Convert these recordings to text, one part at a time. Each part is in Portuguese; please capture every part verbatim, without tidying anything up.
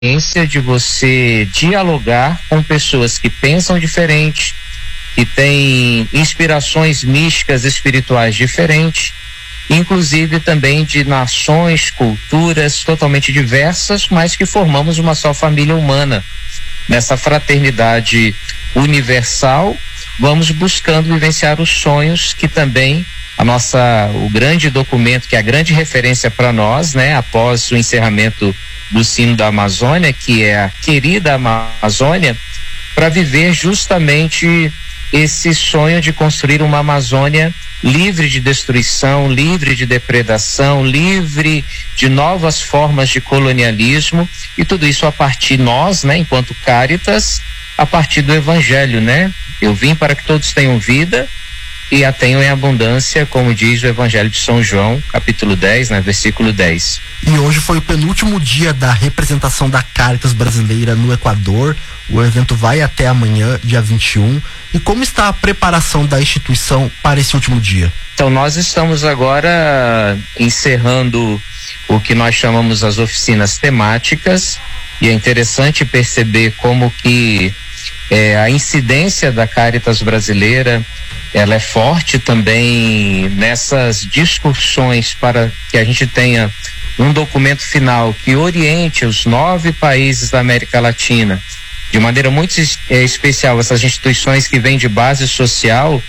experiência de você dialogar com pessoas que pensam diferente, que têm inspirações místicas espirituais diferentes, inclusive também de nações, culturas totalmente diversas, mas que formamos uma só família humana. Nessa fraternidade universal, vamos buscando vivenciar os sonhos que também a nossa, o grande documento, que é a grande referência para nós, né, após o encerramento do Sino da Amazônia, que é a querida Amazônia, para viver justamente esse sonho de construir uma Amazônia livre de destruição, livre de depredação, livre de novas formas de colonialismo, e tudo isso a partir nós, né, enquanto Cáritas, a partir do Evangelho, né? Eu vim para que todos tenham vida e a tenham em abundância, como diz o Evangelho de São João, capítulo dez, né, versículo dez. E hoje foi o penúltimo dia da representação da Cáritas brasileira no Equador. O evento vai até amanhã, dia vinte e um. E como está a preparação da instituição para esse último dia? Então, nós estamos agora encerrando o que nós chamamos as oficinas temáticas, e é interessante perceber como que é, a incidência da Cáritas brasileira, ela é forte também nessas discussões para que a gente tenha um documento final que oriente os nove países da América Latina, de maneira muito é, especial, essas instituições que vêm de base social,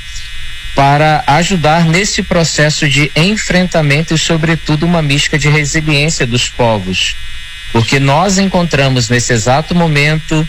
para ajudar nesse processo de enfrentamento e, sobretudo, uma mística de resiliência dos povos. Porque nós encontramos nesse exato momento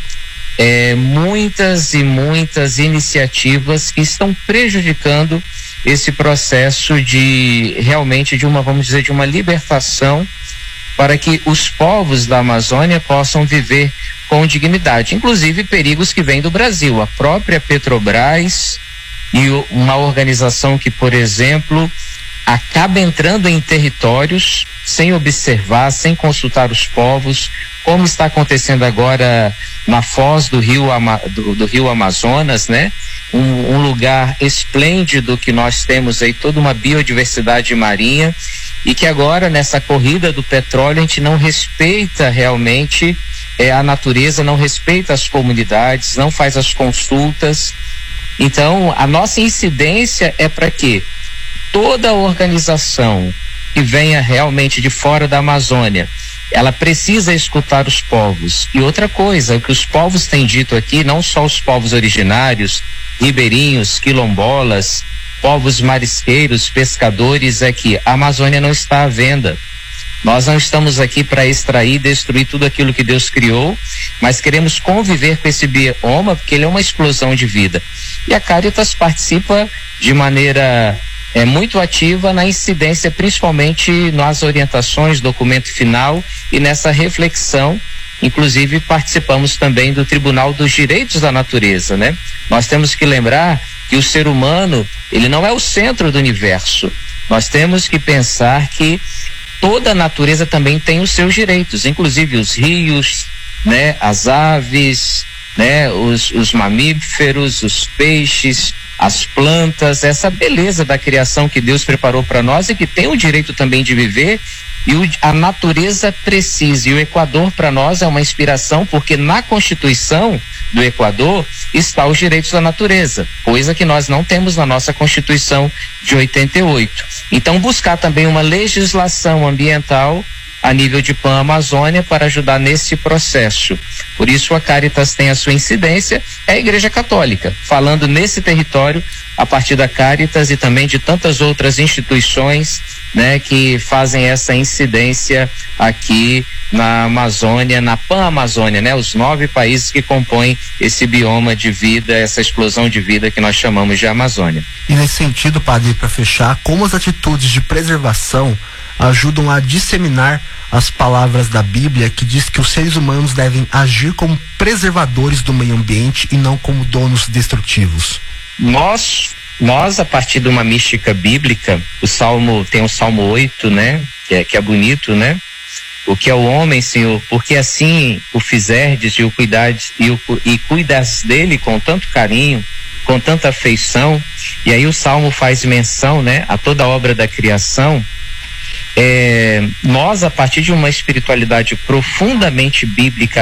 É, muitas e muitas iniciativas que estão prejudicando esse processo de realmente de uma, vamos dizer, de uma libertação para que os povos da Amazônia possam viver com dignidade, inclusive perigos que vêm do Brasil. A própria Petrobras e o, uma organização que, por exemplo, acaba entrando em territórios sem observar, sem consultar os povos, como está acontecendo agora na foz do rio, do, do rio Amazonas, né? Um, um lugar esplêndido que nós temos aí, toda uma biodiversidade marinha, e que agora nessa corrida do petróleo a gente não respeita realmente é, a natureza, não respeita as comunidades, não faz as consultas. Então a nossa incidência é para que toda organização que venha realmente de fora da Amazônia, ela precisa escutar os povos. E outra coisa, o que os povos têm dito aqui, não só os povos originários, ribeirinhos, quilombolas, povos marisqueiros, pescadores, é que a Amazônia não está à venda. Nós não estamos aqui para extrair, destruir tudo aquilo que Deus criou, mas queremos conviver com esse bioma, porque ele é uma explosão de vida. E a Cáritas participa de maneira é muito ativa na incidência, principalmente nas orientações, documento final e nessa reflexão. Inclusive participamos também do Tribunal dos Direitos da Natureza, né? Nós temos que lembrar que o ser humano, ele não é o centro do universo. Nós temos que pensar que toda a natureza também tem os seus direitos, inclusive os rios, né? As aves, né? Os, os mamíferos, os peixes, as plantas, essa beleza da criação que Deus preparou para nós e que tem o direito também de viver, e o, a natureza precisa. E o Equador para nós é uma inspiração, porque na Constituição do Equador está os direitos da natureza, coisa que nós não temos na nossa Constituição de oitenta e oito. Então buscar também uma legislação ambiental a nível de Pan-Amazônia para ajudar nesse processo. Por isso a Cáritas tem a sua incidência, é a Igreja Católica, falando nesse território a partir da Cáritas e também de tantas outras instituições, né, que fazem essa incidência aqui na Amazônia, na Pan-Amazônia, né, os nove países que compõem esse bioma de vida, essa explosão de vida que nós chamamos de Amazônia. E nesse sentido, padre, para fechar, como as atitudes de preservação ajudam a disseminar as palavras da Bíblia, que diz que os seres humanos devem agir como preservadores do meio ambiente e não como donos destrutivos? Nós, nós a partir de uma mística bíblica, o Salmo, tem o Salmo oito, né? Que é, que é bonito, né? O que é o homem, Senhor, porque assim o fizerdes e o cuidares, e, o, e cuidas dele com tanto carinho, com tanta afeição. E aí o Salmo faz menção, né, a toda a obra da criação. é, nós, a partir de uma espiritualidade profundamente bíblica,